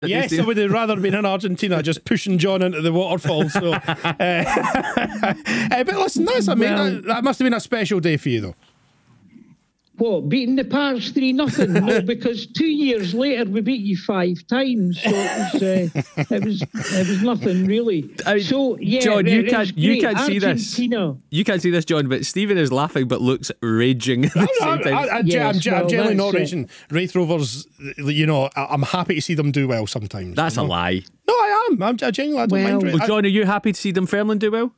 Yes, I would have rather been in Argentina just pushing John into the waterfall. So, but listen, that must have been a special day for you, though. What, beating the Pirates 3-0? No, because 2 years later we beat you 5 times. So it was nothing really. So yeah, John, you can't see Argentina. this. You can't see this, John, but Stephen is laughing but looks raging at the same time. I'm generally not raging. Wraith Rovers, I'm happy to see them do well sometimes. That's a lie. No, I am. I genuinely don't mind. Well, John, are you happy to see Dunfermline do well?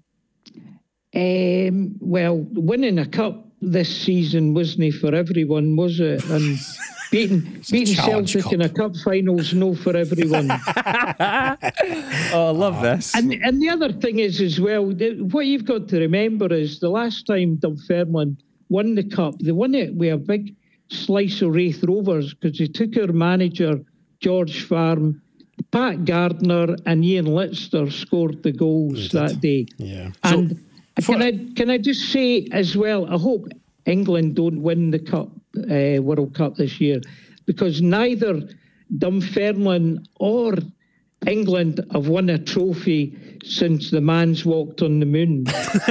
Well, winning a cup this season wasn't for everyone, was it? And beating Celtic in a cup final's no for everyone. Oh, I love this. And the other thing is as well, what you've got to remember is the last time Dunfermline won the cup, they won it with a big slice of Wraith Rovers because they took our manager, George Farm, Pat Gardner and Ian Litster scored the goals that day. Yeah. And can I just say as well, I hope England don't win the cup, World Cup this year, because neither Dunfermline or England have won a trophy since the man's walked on the moon.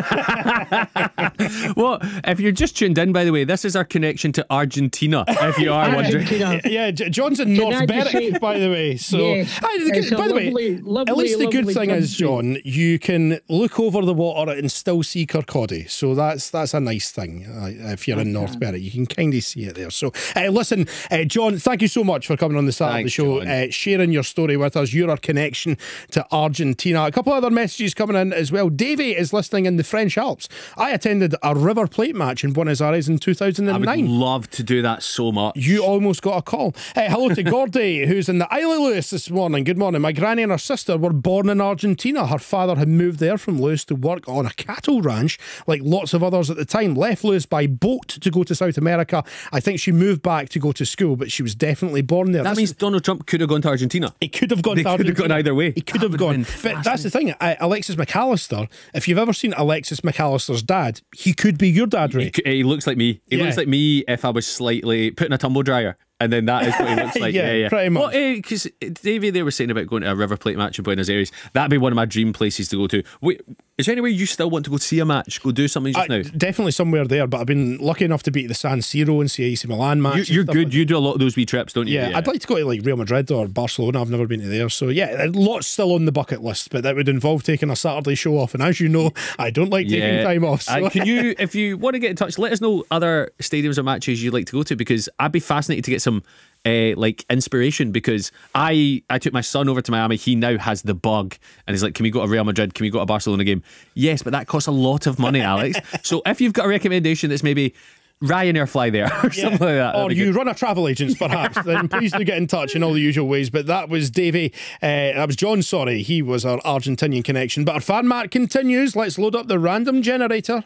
Well, if you're just tuned in, by the way, this is our connection to Argentina, if you are wondering. Yeah, John's in North Berwick, by the way. So, yes, by the way, at least the good thing is, John, you can look over the water and still see Kirkcaldy. So that's a nice thing. If you're in North Berwick, you can kind of see it there. So, listen, John, thank you so much for coming on the Saturday show, sharing your story with us, your connection to Argentina. A couple of other messages coming in as well. Davey is listening in the French Alps. I attended a River Plate match in Buenos Aires in 2009. I would love to do that so much. You almost got a call. Hello to Gordy, who's in the Isle of Lewis this morning. Good morning. My granny and her sister were born in Argentina. Her father had moved there from Lewis to work on a cattle ranch, like lots of others at the time. Left Lewis by boat to go to South America. I think she moved back to go to school, but she was definitely born there. That means Donald Trump could have gone to Argentina. He could have gone to Argentina. Could have gone either way. He could have gone. But that's the thing. Alexis McAllister, if you've ever seen Alexis McAllister's dad, he could be your dad, Ray. He looks like me. He looks like me if I was slightly put in a tumble dryer. And then that is what he looks like. yeah, pretty much. Because Davey, they were saying about going to a River Plate match in Buenos Aires. That'd be one of my dream places to go to. Wait, is there any way you still want to go see a match? Go do something just now? Definitely somewhere there, but I've been lucky enough to be at the San Siro and see AC Milan match. You're good. Like, you do a lot of those wee trips, don't you? Yeah, I'd like to go to like Real Madrid or Barcelona. I've never been to there. So yeah, lots still on the bucket list, but that would involve taking a Saturday show off. And as you know, I don't like taking time off. So. Can you, if you want to get in touch, let us know other stadiums or matches you'd like to go to, because I'd be fascinated to get some like inspiration, because I took my son over to Miami. He now has the bug and he's like, can we go to Real Madrid, can we go to a Barcelona game? Yes, but that costs a lot of money, Alex. So if you've got a recommendation that's maybe Ryanair fly there or something like that, or you run a travel agents perhaps, then please do get in touch in all the usual ways. But that was Davey, that was John, sorry, he was our Argentinian connection. But our fan mark continues. Let's load up the random generator.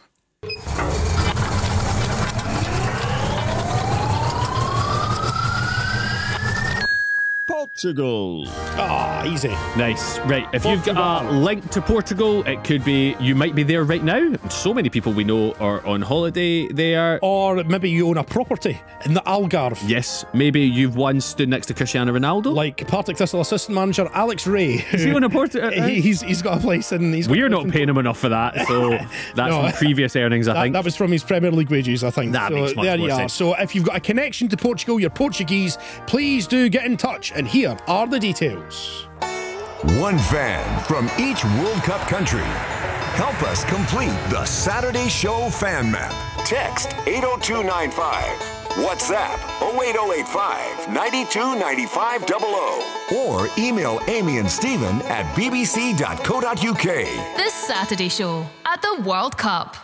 Portugal. Easy. Nice. Right, if you've got a link to Portugal, it could be you might be there right now. So many people we know are on holiday there. Or maybe you own a property in the Algarve. Yes, maybe you've once stood next to Cristiano Ronaldo. Like Partick Thistle assistant manager Alex Ray. Is he on a Portugal? He's got a place in... We're not paying him enough for that, so that's from previous earnings, I think. That was from his Premier League wages, I think. That makes much more sense. So if you've got a connection to Portugal, you're Portuguese, please do get in touch. And here are the details. One fan from each World Cup country. Help us complete the Saturday Show fan map. Text 80295. WhatsApp 08085 929500. Or email Amy and Stephen at bbc.co.uk. This Saturday Show at the World Cup.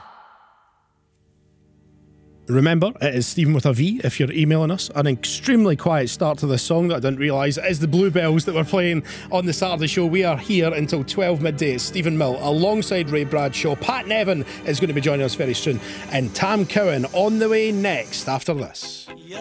Remember, it is Stephen with a V if you're emailing us. An extremely quiet start to this song that I didn't realise is the Bluebells that we're playing on the Saturday Show. We are here until 12 midday. It's Stephen Mill alongside Ray Bradshaw. Pat Nevin is going to be joining us very soon. And Tam Cowan on the way next after this.